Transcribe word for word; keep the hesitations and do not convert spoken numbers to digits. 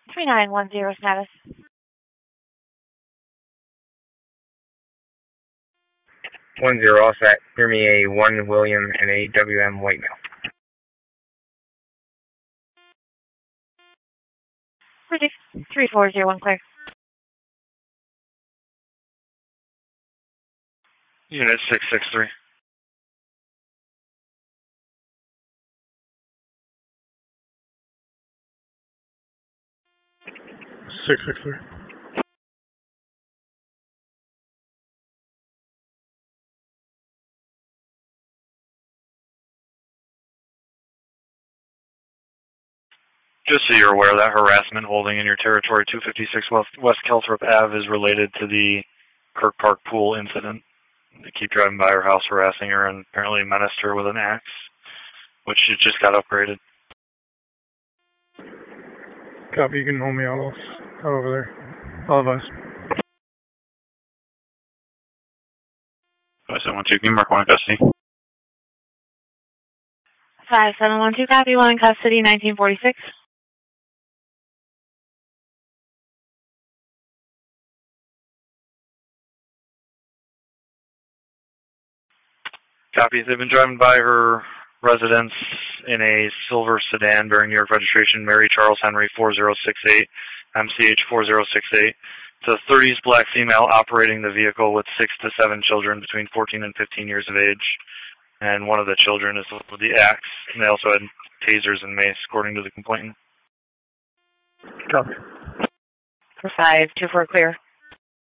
three nine one zero status. One zero, all set. Hear me a one William and a W M white male. Predict three four zero one clear. Unit six six three. six six three. Just so you're aware, that harassment holding in your territory, two fifty-six West, West Kelthrop Avenue, is related to the Kirk Park pool incident. They keep driving by her house, harassing her, and apparently menaced her with an axe, which just got upgraded. Copy, you can hold me out, out over there. All of us. five seven one two, can you mark one in custody? five seven one two, copy, one in custody, nineteen forty-six. Copy. They've been driving by her residence in a silver sedan bearing New York registration, Mary Charles Henry four zero six eight, M C H four zero six eight. It's a thirties black female operating the vehicle with six to seven children between fourteen and fifteen years of age. And one of the children is with the axe. And they also had tasers and mace, according to the complainant. Copy. For five two four clear.